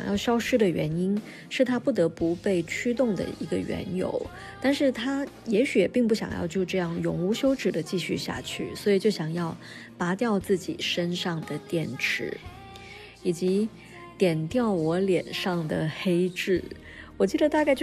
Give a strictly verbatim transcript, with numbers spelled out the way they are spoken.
要消失的原因，是他不得不被驱动的一个缘由，但是他也许也并不想要就这样永无休止的继续下去，所以就想要拔掉自己身上的电池，以及点掉我脸上的黑痣。我记得大概就